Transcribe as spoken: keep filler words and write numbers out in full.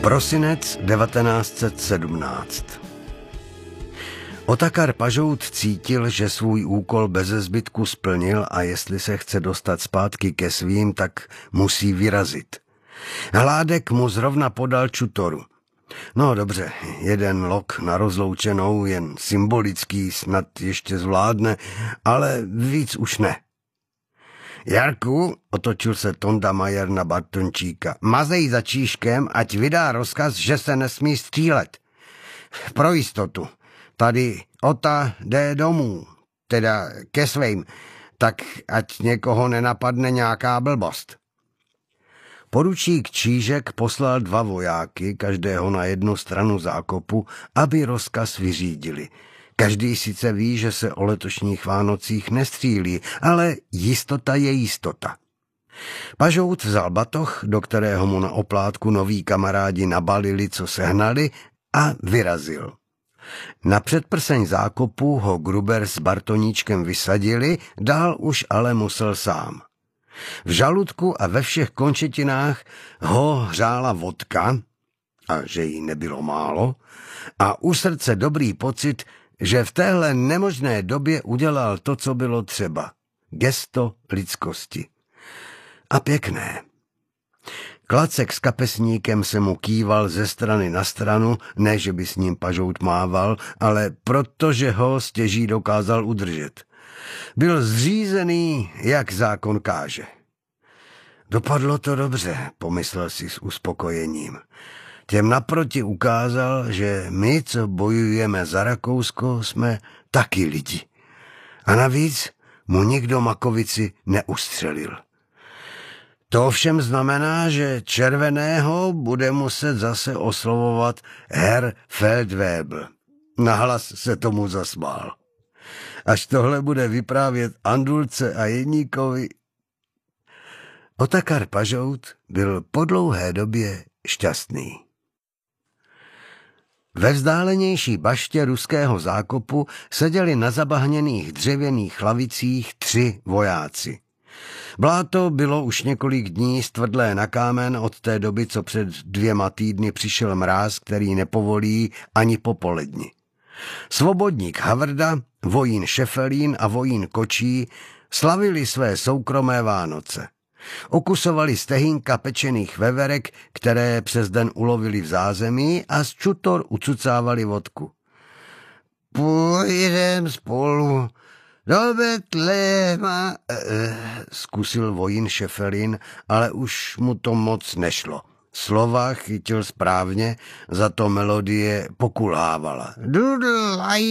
Prosinec devatenáct set sedmnáct. Otakar Pažout cítil, že svůj úkol beze zbytku splnil a jestli se chce dostat zpátky ke svým, tak musí vyrazit. Hládek mu zrovna podal čutoru. No dobře, jeden lok na rozloučenou, jen symbolický, snad ještě zvládne, ale víc už ne. Jarku, otočil se Tonda Majer na Bartončíka, mazej za Číškem, ať vydá rozkaz, že se nesmí střílet. Pro jistotu. Tady Ota jde domů, teda ke svým, tak ať někoho nenapadne nějaká blbost. Poručík Čížek poslal dva vojáky, každého na jednu stranu zákopu, aby rozkaz vyřídili. Každý sice ví, že se o letošních Vánocích nestřílí, ale jistota je jistota. Pažout vzal batoh, do kterého mu na oplátku noví kamarádi nabalili, co sehnali, a vyrazil. Na předprseň zákopu ho Gruber s Bartoníčkem vysadili, dál už ale musel sám. V žaludku a ve všech končetinách ho hřála vodka, a že jí nebylo málo, a u srdce dobrý pocit, že v téhle nemožné době udělal to, co bylo třeba. Gesto lidskosti. A pěkné. Klacek s kapesníkem se mu kýval ze strany na stranu, ne, že by s ním Pažout mával, ale protože ho stěží dokázal udržet. Byl zřízený, jak zákon káže. Dopadlo to dobře, pomyslel si s uspokojením. Těm naproti ukázal, že my, co bojujeme za Rakousko, jsme taky lidi. A navíc mu nikdo makovici neustřelil. To ovšem znamená, že červeného bude muset zase oslovovat Herr Feldwebel. Nahlas se tomu zasmál. Až tohle bude vyprávět Andulce a Jeníkovi. Otakar Pažout byl po dlouhé době šťastný. Ve vzdálenější baště ruského zákopu seděli na zabahněných dřevěných lavicích tři vojáci. Bláto bylo už několik dní stvrdlé na kámen od té doby, co před dvěma týdny přišel mráz, který nepovolí ani popoledni. Svobodník Havrda, vojín Šefelín a vojín Kočí slavili své soukromé Vánoce. Okusovali stehínka pečených veverek, které přes den ulovili v zázemí, a z čutor ucucávali vodku. Půjdem spolu do Betléma, eh, zkusil vojín Šefelín, ale už mu to moc nešlo. Slova chytil správně, za to melodie pokulhávala. Dudlaj